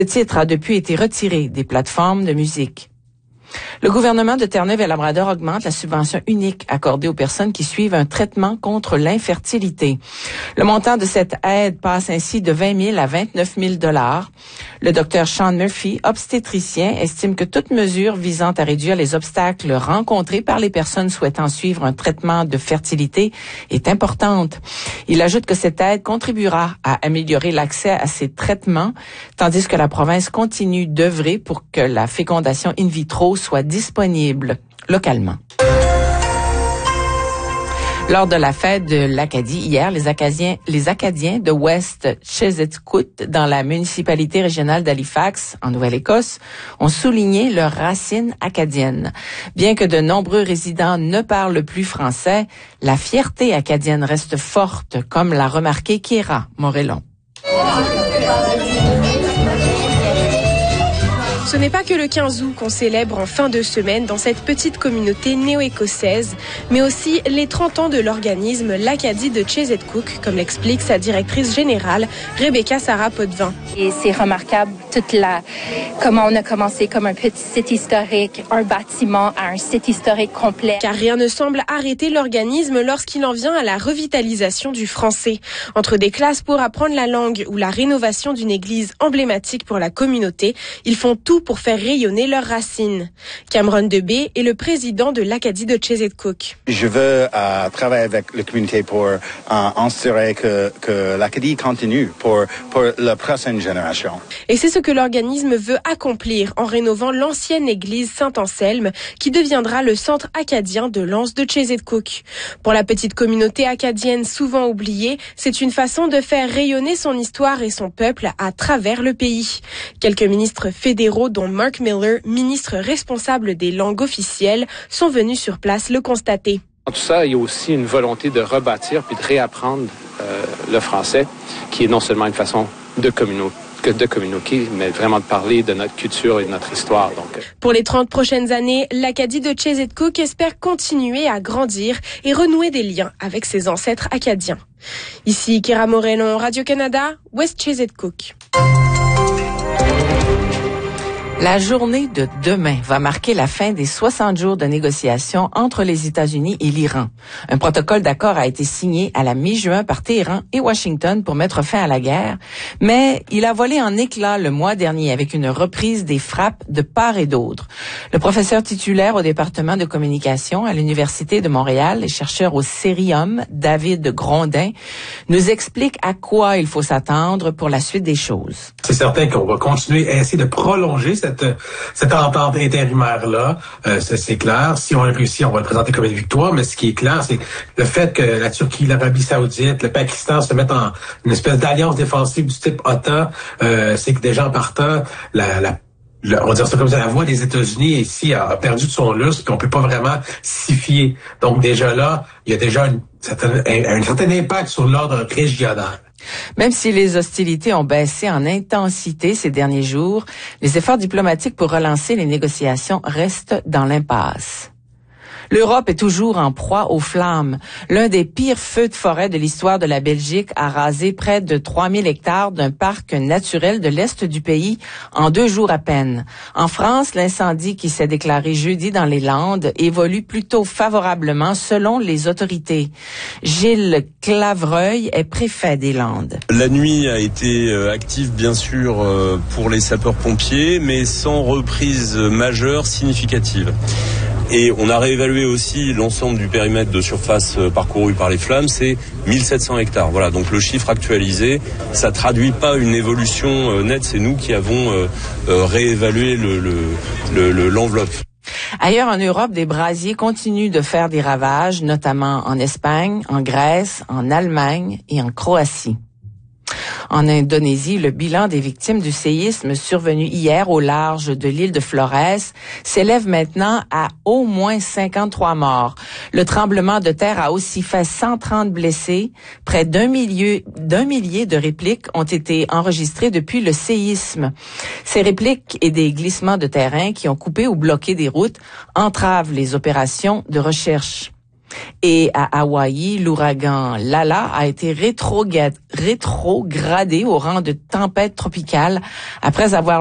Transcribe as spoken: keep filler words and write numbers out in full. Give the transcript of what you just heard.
Le titre a depuis été retiré des plateformes de musique. Le gouvernement de Terre-Neuve et Labrador augmente la subvention unique accordée aux personnes qui suivent un traitement contre l'infertilité. Le montant de cette aide passe ainsi de vingt mille à vingt-neuf mille dollars. Le docteur Sean Murphy, obstétricien, estime que toute mesure visant à réduire les obstacles rencontrés par les personnes souhaitant suivre un traitement de fertilité est importante. Il ajoute que cette aide contribuera à améliorer l'accès à ces traitements, tandis que la province continue d'œuvrer pour que la fécondation in vitro soit disponible localement. Lors de la fête de l'Acadie hier, les Acadiens, les Acadiens de West Chesetskoot, dans la municipalité régionale d'Halifax, en Nouvelle-Écosse, ont souligné leurs racines acadiennes. Bien que de nombreux résidents ne parlent plus français, la fierté acadienne reste forte, comme l'a remarqué Kéra Morellon. Ce n'est pas que le quinze août qu'on célèbre en fin de semaine dans cette petite communauté néo-écossaise, mais aussi les trente ans de l'organisme l'Acadie de Chesetcook, comme l'explique sa directrice générale, Rebecca Sarah Potvin. Et c'est remarquable toute la comment on a commencé comme un petit site historique, un bâtiment à un site historique complet. Car rien ne semble arrêter l'organisme lorsqu'il en vient à la revitalisation du français. Entre des classes pour apprendre la langue ou la rénovation d'une église emblématique pour la communauté, ils font tout pour faire rayonner leurs racines. Cameron Debé est le président de l'Acadie de Chesetcook. Je veux euh, travailler avec la communauté pour euh, assurer que, que l'Acadie continue pour, pour la prochaine génération. Et c'est ce que l'organisme veut accomplir en rénovant l'ancienne église Saint-Anselme qui deviendra le centre acadien de l'Anse de Chesetcook. Pour la petite communauté acadienne souvent oubliée, c'est une façon de faire rayonner son histoire et son peuple à travers le pays. Quelques ministres fédéraux dont Mark Miller, ministre responsable des langues officielles, sont venus sur place le constater. Dans tout ça, il y a aussi une volonté de rebâtir puis de réapprendre euh, le français, qui est non seulement une façon de communiquer, de communiquer, mais vraiment de parler de notre culture et de notre histoire. Donc. Pour les trente prochaines années, l'Acadie de Chesetcook espère continuer à grandir et renouer des liens avec ses ancêtres acadiens. Ici Kéra Morellon, Radio-Canada, West Chesetcook. La journée de demain va marquer la fin des soixante jours de négociations entre les États-Unis et l'Iran. Un protocole d'accord a été signé à la mi-juin par Téhéran et Washington pour mettre fin à la guerre, mais il a volé en éclats le mois dernier avec une reprise des frappes de part et d'autre. Le professeur titulaire au département de communication à l'Université de Montréal et chercheur au Cérium, David Grondin, nous explique à quoi il faut s'attendre pour la suite des choses. C'est certain qu'on va continuer à essayer de prolonger cette Cette, cette entente intérimaire-là, euh, c'est, c'est clair. Si on réussit, on va le présenter comme une victoire, mais ce qui est clair, c'est le fait que la Turquie, l'Arabie Saoudite, le Pakistan se mettent en une espèce d'alliance défensive du type OTAN, euh, c'est que déjà en partant, la, la Le, on va dire ça comme ça, la voix des États-Unis ici a, a perdu de son lustre, puis on peut pas vraiment s'y fier. Donc déjà là, il y a déjà une certaine, un, un certain impact sur l'ordre régional. Même si les hostilités ont baissé en intensité ces derniers jours, les efforts diplomatiques pour relancer les négociations restent dans l'impasse. L'Europe est toujours en proie aux flammes. L'un des pires feux de forêt de l'histoire de la Belgique a rasé près de trois mille hectares d'un parc naturel de l'est du pays en deux jours à peine. En France, l'incendie qui s'est déclaré jeudi dans les Landes évolue plutôt favorablement selon les autorités. Gilles Clavreuil est préfet des Landes. La nuit a été active, bien sûr, pour les sapeurs-pompiers, mais sans reprise majeure significative. Et on a réévalué aussi l'ensemble du périmètre de surface parcouru par les flammes, c'est mille sept cents hectares. Voilà, donc le chiffre actualisé, ça traduit pas une évolution nette, c'est nous qui avons euh, réévalué le, le, le, le, l'enveloppe. Ailleurs en Europe, des brasiers continuent de faire des ravages, notamment en Espagne, en Grèce, en Allemagne et en Croatie. En Indonésie, le bilan des victimes du séisme survenu hier au large de l'île de Flores s'élève maintenant à au moins cinquante-trois morts. Le tremblement de terre a aussi fait cent trente blessés. Près d'un millier, d'un millier de répliques ont été enregistrées depuis le séisme. Ces répliques et des glissements de terrain qui ont coupé ou bloqué des routes entravent les opérations de recherche. Et à Hawaï, l'ouragan Lala a été rétrograd- rétrogradé au rang de tempête tropicale après avoir